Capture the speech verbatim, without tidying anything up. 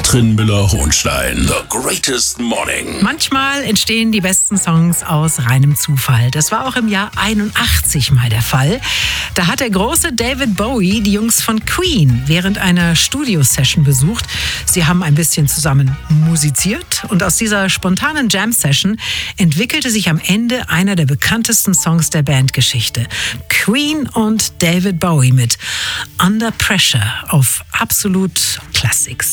Katrin Müller-Hohnstein. The Greatest Morning. Manchmal entstehen die besten Songs aus reinem Zufall. Das war auch im Jahr einundachtzig mal der Fall. Da hat der große David Bowie die Jungs von Queen während einer Studio-Session besucht. Sie haben ein bisschen zusammen musiziert und aus dieser spontanen Jam-Session entwickelte sich am Ende einer der bekanntesten Songs der Bandgeschichte. Queen und David Bowie mit Under Pressure auf Absolut Classics.